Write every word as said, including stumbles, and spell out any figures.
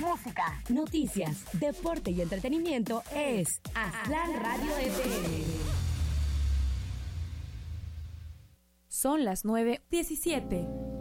música, noticias, deporte y entretenimiento es Aztlán Radio F M. Son las nueve diecisiete.